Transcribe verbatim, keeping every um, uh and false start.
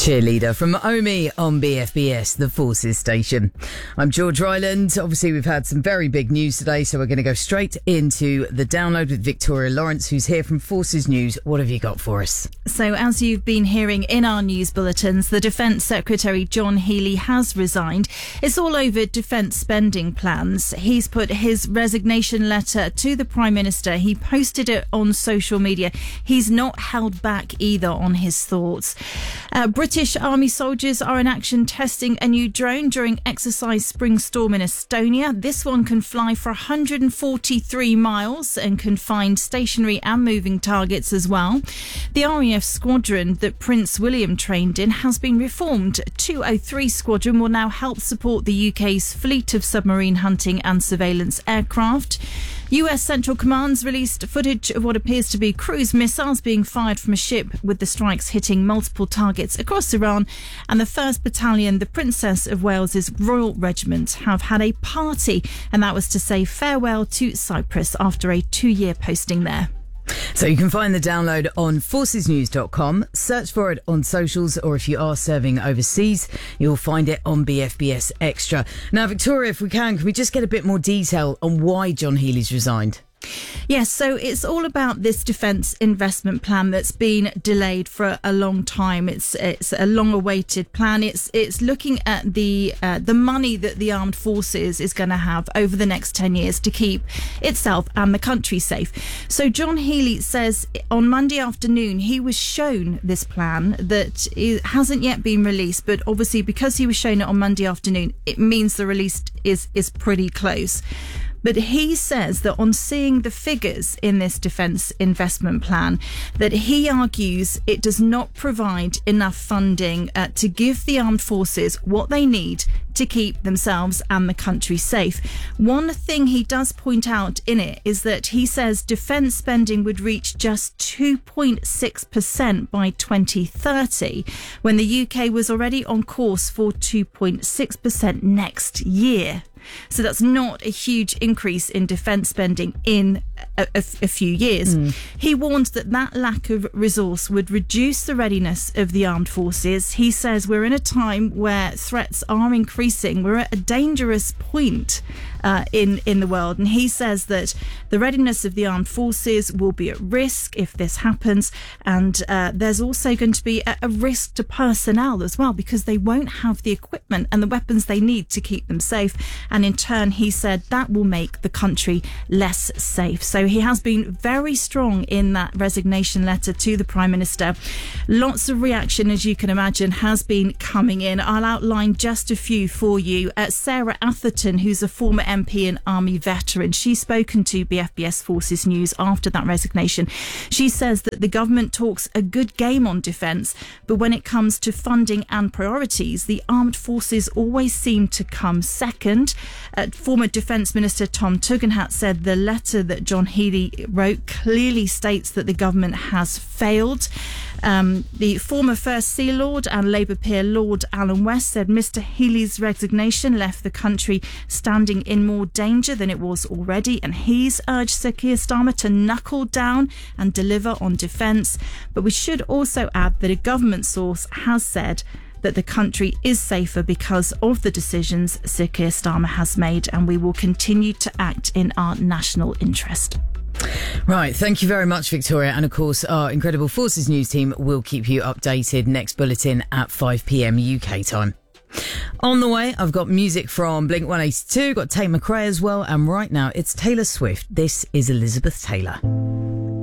Cheerleader from Omi on B F B S, the Forces station. I'm George Ryland. Obviously, we've had some very big news today, so we're going to go straight into the download with Victoria Lawrence, who's here from Forces News. What have you got for us? So, as you've been hearing in our news bulletins, the Defence Secretary John Healey has resigned. It's all over defence spending plans. He's put his resignation letter to the Prime Minister. He posted it on social media. He's not held back either on his thoughts. Uh, British Army soldiers are in action testing a new drone during exercise Spring Storm in Estonia. This one can fly for one hundred forty-three miles and can find stationary and moving targets as well. The R A F squadron that Prince William trained in has been reformed. two oh three Squadron will now help support the U K's fleet of submarine hunting and surveillance aircraft. U S Central Command's released footage of what appears to be cruise missiles being fired from a ship, with the strikes hitting multiple targets across Iran. And the first Battalion, the Princess of Wales's Royal Regiment, have had a party, and that was to say farewell to Cyprus after a two-year posting there. So you can find the download on forces news dot com, search for it on socials, or if you are serving overseas, you'll find it on B F B S Extra. Now, Victoria, if we can, can we just get a bit more detail on why John Healey's resigned? Yes, so it's all about this defence investment plan that's been delayed for a long time. It's it's a long-awaited plan. It's it's looking at the uh, the money that the armed forces is going to have over the next ten years to keep itself and the country safe. So John Healey says on Monday afternoon he was shown this plan that it hasn't yet been released, but obviously because he was shown it on Monday afternoon, it means the release is is pretty close. But he says that on seeing the figures in this defence investment plan, that he argues it does not provide enough funding uh, to give the armed forces what they need to keep themselves and the country safe. One thing he does point out in it is that he says defence spending would reach just two point six percent by twenty thirty, when the U K was already on course for two point six percent next year. So that's not a huge increase in defence spending in a, a, a few years. Mm. He warned that that lack of resource would reduce the readiness of the armed forces. He says we're in a time where threats are increasing. We're at a dangerous point uh, in, in the world. And he says that the readiness of the armed forces will be at risk if this happens. And uh, there's also going to be a, a risk to personnel as well, because they won't have the equipment and the weapons they need to keep them safe. And in turn, he said that will make the country less safe. So he has been very strong in that resignation letter to the Prime Minister. Lots of reaction, as you can imagine, has been coming in. I'll outline just a few for you. Uh, Sarah Atherton, who's a former M P and Army veteran, she's spoken to B F B S Forces News after that resignation. She says that the government talks a good game on defence, but when it comes to funding and priorities, the armed forces always seem to come second. Uh, former Defence Minister Tom Tugendhat said the letter that John Healey wrote clearly states that the government has failed. Um, the former First Sea Lord and Labour peer Lord Alan West said Mr Healey's resignation left the country standing in more danger than it was already, and he's urged Sir Keir Starmer to knuckle down and deliver on defence. But we should also add that a government source has said that the country is safer because of the decisions Sir Keir Starmer has made, and we will continue to act in our national interest. Right, thank you very much, Victoria. And of course, our incredible Forces News team will keep you updated. Next bulletin at five p.m. U K time. On the way, I've got music from Blink one eighty-two, got Tate McRae as well, and right now it's Taylor Swift. This is Elizabeth Taylor.